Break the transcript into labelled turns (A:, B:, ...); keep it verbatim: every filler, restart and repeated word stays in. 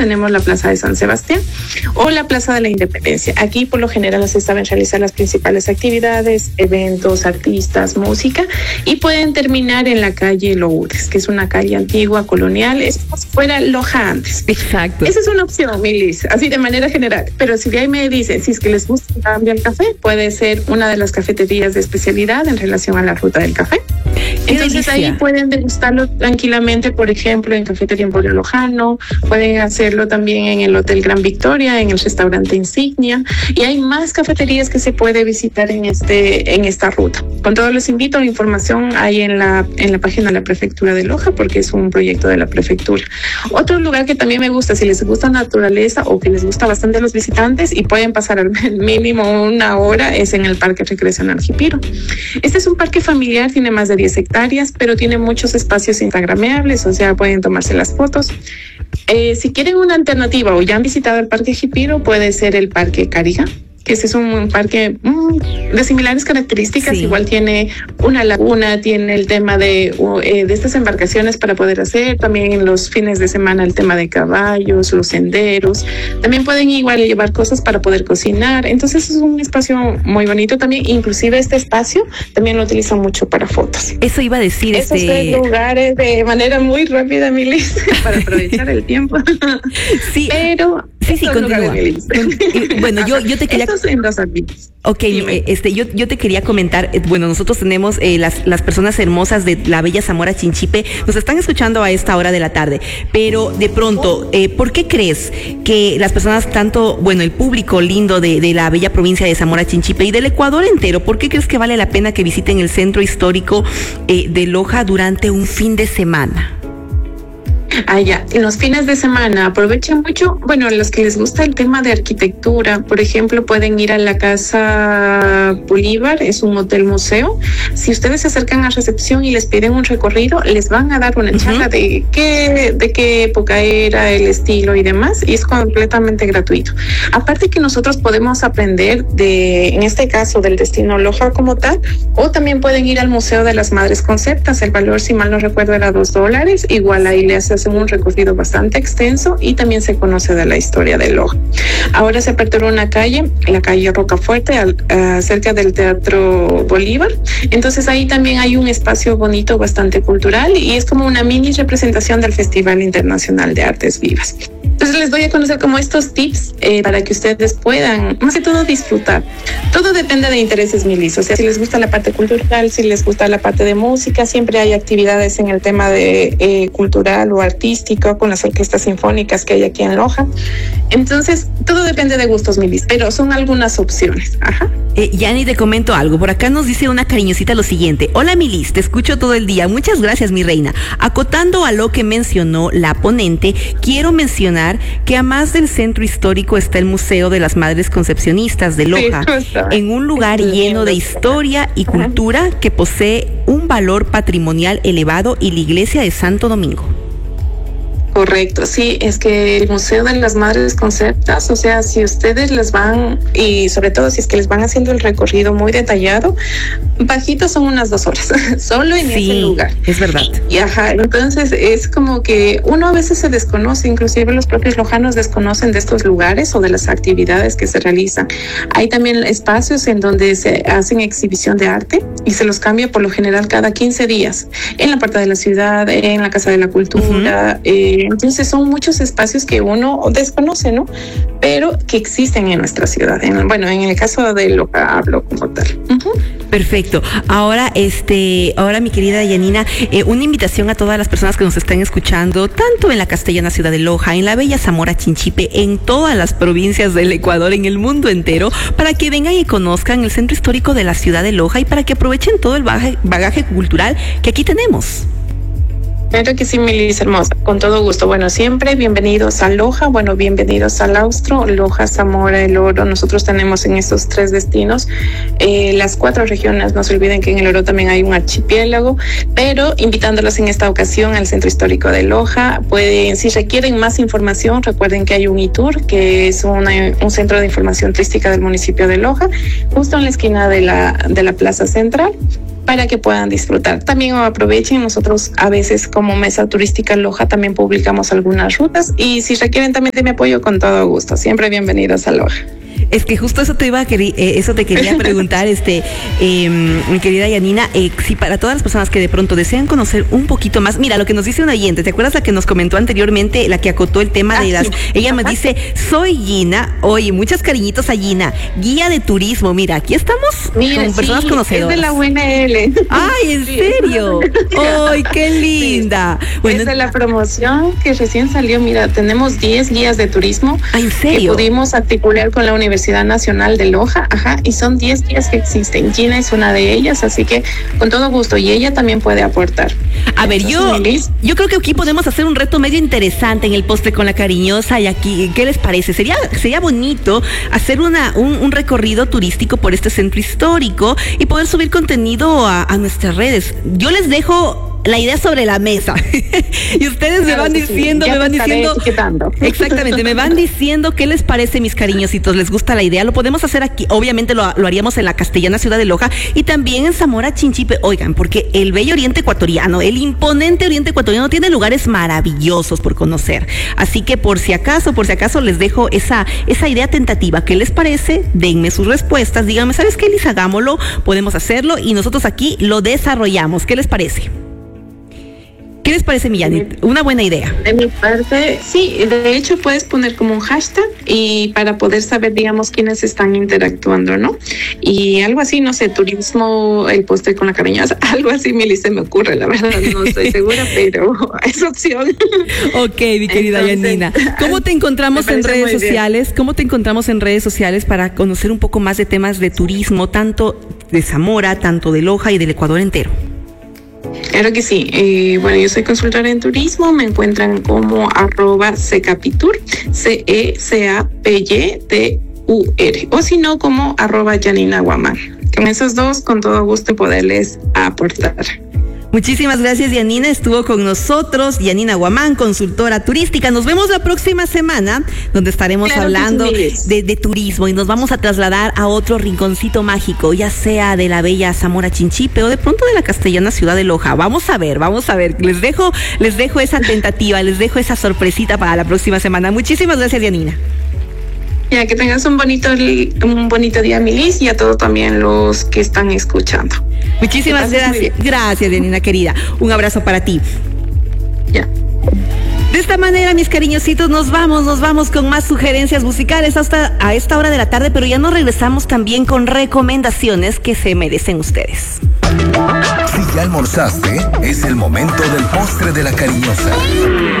A: tenemos la Plaza de San Sebastián o la Plaza de la Independencia. Aquí por lo general se saben realizar las principales actividades, eventos, artistas, música, y pueden terminar en la calle Lourdes, que es una calle antigua, colonial, es como si fuera Loja antes.
B: Exacto.
A: Esa es una opción, Milis, así de manera general. Pero si de ahí me dicen, si es que les gusta cambiar el café, puede ser una de las cafeterías de especialidad en relación a la ruta del café. Entonces
B: delicia.
A: Ahí pueden degustarlo tranquilamente, por ejemplo, en Cafetería Emporio Lojano, pueden hacerlo también en el Hotel Gran Victoria, en el restaurante Insignia, y hay más cafeterías que se puede visitar en este en esta ruta. Con todo les invito, la información hay en la en la página de la Prefectura de Loja, porque es un proyecto de la Prefectura. Otro lugar que también me gusta, si les gusta naturaleza o que les gusta bastante a los visitantes y pueden pasar al mínimo una hora, es en el Parque Recreacional Jipiro. Este es un parque familiar, tiene más de diez hectáreas, pero tiene muchos espacios instagrameables, o sea, pueden tomarse las fotos. Eh, si quieren una alternativa o ya han visitado el Parque Jipiro, puede ser el Parque Cariga, que ese es un parque mmm, de similares características. Sí. Igual tiene una laguna, tiene el tema de, uh, de estas embarcaciones para poder hacer, también en los fines de semana el tema de caballos, los senderos, también pueden igual llevar cosas para poder cocinar. Entonces es un espacio muy bonito también, inclusive este espacio también lo utilizan mucho para fotos.
B: Eso iba a decir.
A: Esos
B: este...
A: tres lugares de manera muy rápida, Milis, para aprovechar el tiempo.
B: Sí,
A: pero
B: sí, sí, continúa. Bueno, yo, yo te quería...
A: En los ambientes.
B: Ok, eh, este, yo, yo te quería comentar, eh, bueno, nosotros tenemos eh, las, las personas hermosas de la bella Zamora Chinchipe, nos están escuchando a esta hora de la tarde, pero de pronto, eh, ¿por qué crees que las personas, tanto, bueno, el público lindo de, de la bella provincia de Zamora Chinchipe y del Ecuador entero, ¿por qué crees que vale la pena que visiten el centro histórico eh, de Loja durante un fin de semana?
A: Ah, ya. En los fines de semana aprovechen mucho, bueno, a los que les gusta el tema de arquitectura, por ejemplo, pueden ir a la Casa Bolívar, es un hotel museo. Si ustedes se acercan a recepción y les piden un recorrido, les van a dar una charla uh-huh. de qué, de qué época era, el estilo y demás, y es completamente gratuito. Aparte que nosotros podemos aprender de, en este caso, del destino Loja como tal, o también pueden ir al Museo de las Madres Conceptas. El valor, si mal no recuerdo, era dos dólares. Igual ahí le haces un recorrido bastante extenso y también se conoce de la historia de Loja. Ahora se aperturó una calle, la calle Rocafuerte, al, uh, cerca del Teatro Bolívar. Entonces ahí también hay un espacio bonito, bastante cultural, y es como una mini representación del Festival Internacional de Artes Vivas. Entonces les voy a conocer como estos tips eh, para que ustedes puedan, más que todo, disfrutar. Todo depende de intereses, Milis. O sea, si les gusta la parte cultural, si les gusta la parte de música, siempre hay actividades en el tema de eh, cultural o artístico con las orquestas sinfónicas que hay aquí en Loja. Entonces, todo depende de gustos, Milis, pero son algunas opciones. Ajá.
B: Eh, Yani, te comento algo. Por acá nos dice una cariñosita lo siguiente. Hola, Milis, te escucho todo el día. Muchas gracias, mi reina. Acotando a lo que mencionó la ponente, quiero mencionar que a más del centro histórico está el Museo de las Madres Concepcionistas de Loja, sí, en un lugar lleno de historia y cultura que posee un valor patrimonial elevado, y la iglesia de Santo Domingo.
A: Correcto, sí, es que el Museo de las Madres Conceptas, o sea, si ustedes les van, y sobre todo si es que les van haciendo el recorrido muy detallado, bajito son unas dos horas, solo en
B: sí,
A: ese lugar.
B: Es verdad.
A: Y ajá, entonces es como que uno a veces se desconoce, inclusive los propios lojanos desconocen de estos lugares o de las actividades que se realizan. Hay también espacios en donde se hacen exhibición de arte y se los cambia por lo general cada quince días, en la parte de la ciudad, en la Casa de la Cultura, uh-huh. eh, entonces son muchos espacios que uno desconoce, ¿no? Pero que existen en nuestra ciudad. En, bueno, en el caso de lo que hablo como tal. Uh-huh.
B: Perfecto. Ahora, este, ahora mi querida Yanina, eh, una invitación a todas las personas que nos están escuchando, tanto en la castellana ciudad de Loja, en la bella Zamora Chinchipe, en todas las provincias del Ecuador, en el mundo entero, para que vengan y conozcan el centro histórico de la ciudad de Loja y para que aprovechen todo el bagaje, bagaje cultural que aquí tenemos.
A: Claro que sí, Milis, hermosa, con todo gusto. Bueno, siempre bienvenidos a Loja, bueno, bienvenidos al Austro, Loja, Zamora, El Oro. Nosotros tenemos en estos tres destinos eh, las cuatro regiones. No se olviden que en El Oro también hay un archipiélago, pero invitándolos en esta ocasión al Centro Histórico de Loja. Pueden, si requieren más información, recuerden que hay un I T U R, que es una, un centro de información turística del municipio de Loja, justo en la esquina de la, de la Plaza Central. para que puedan disfrutar. También aprovechen, nosotros a veces como Mesa Turística Loja también publicamos algunas rutas y si requieren también de mi apoyo, con todo gusto. Siempre bienvenidos a Loja.
B: Es que justo eso te iba a querer, eh, eso te quería preguntar, este, eh, mi querida Yanina, eh, si para todas las personas que de pronto desean conocer un poquito más, mira lo que nos dice una oyente, ¿te acuerdas la que nos comentó anteriormente, la que acotó el tema ah, de las, sí. ella Ajá. me dice, soy Gina, oye, muchas cariñitos a Gina, guía de turismo, mira, aquí estamos
A: mira,
B: con personas
A: sí,
B: conocedoras.
A: Es de la buena L.
B: Ay, ¿en sí. serio? Ay, qué linda.
A: Sí.
B: Bueno,
A: es de la promoción que recién salió, mira, tenemos diez guías de turismo.
B: Ah, ¿en serio?
A: Que pudimos articular con la Universidad Nacional de Loja, ajá, y son diez guías que existen. Gina es una de ellas, así que con todo gusto, y ella también puede aportar.
B: A ver, yo, yo creo que aquí podemos hacer un reto medio interesante en el postre con la cariñosa, y aquí, ¿qué les parece? Sería, sería bonito hacer una, un, un recorrido turístico por este centro histórico y poder subir contenido a, a nuestras redes. Yo les dejo la idea sobre la mesa y ustedes claro, me van diciendo, sí. me van diciendo
A: etiquetando.
B: Exactamente, me van diciendo qué les parece, mis cariñositos, les gusta la idea, lo podemos hacer aquí, obviamente lo, lo haríamos en la castellana ciudad de Loja y también en Zamora Chinchipe, oigan, porque el bello oriente ecuatoriano, el imponente oriente ecuatoriano tiene lugares maravillosos por conocer, así que por si acaso, por si acaso les dejo esa, esa idea tentativa, ¿qué les parece? Denme sus respuestas, díganme, ¿sabes qué, Liz? Hagámoslo, podemos hacerlo y nosotros aquí lo desarrollamos, ¿qué les parece? ¿Qué les parece, Millanit? Una buena idea.
A: De mi parte, sí, de hecho puedes poner como un hashtag y para poder saber, digamos, quiénes están interactuando, ¿no? Y algo así, no sé, turismo, el postre con la cariñosa, algo así, Mili, se me ocurre, la verdad, no estoy segura, pero es opción.
B: Ok, mi querida Entonces, Yanina. ¿Cómo te encontramos en redes sociales? Bien. ¿Cómo te encontramos en redes sociales para conocer un poco más de temas de turismo, tanto de Zamora, tanto de Loja y del Ecuador entero?
A: Claro que sí. Eh, bueno, yo soy consultora en turismo. Me encuentran como arroba Cecapitur, C E C A P Y T U R. O si no, como arroba Yanina Guamán. Con esos dos, con todo gusto poderles aportar.
B: Muchísimas gracias, Yanina. Estuvo con nosotros Yanina Guamán, consultora turística. Nos vemos la próxima semana, donde estaremos claro hablando de, de turismo y nos vamos a trasladar a otro rinconcito mágico, ya sea de la bella Zamora Chinchipe o de pronto de la castellana ciudad de Loja. Vamos a ver, vamos a ver. Les dejo, les dejo esa tentativa, les dejo esa sorpresita para la próxima semana. Muchísimas gracias, Yanina.
A: Ya, que tengas un bonito, un bonito día, Milis, y a todos también los que están escuchando.
B: Muchísimas gracias. Gracias, Yanina querida. Un abrazo para ti.
A: Ya.
B: De esta manera, mis cariñositos, nos vamos, nos vamos con más sugerencias musicales hasta a esta hora de la tarde, pero ya nos regresamos también con recomendaciones que se merecen ustedes.
C: Si ya almorzaste, es el momento del postre de la cariñosa.